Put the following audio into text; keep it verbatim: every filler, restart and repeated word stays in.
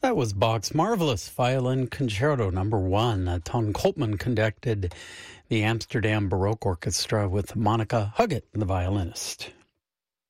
That was Bach's marvelous Violin Concerto number one. Uh, Ton Koopman conducted the Amsterdam Baroque Orchestra with Monica Huggett, the violinist.